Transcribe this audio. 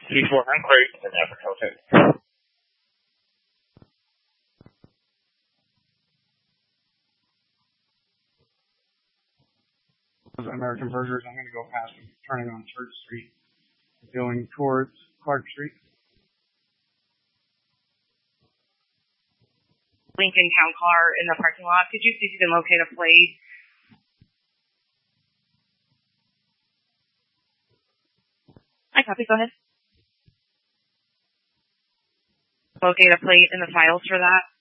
C4 Inquiry in Africa Hotel. American Burgers, I'm going to go past them, turning on Church Street, going towards Clark Street. Lincoln Town Car in the parking lot. Could you see if you can locate a plate? I copy, go ahead. Locate a plate in the files for that.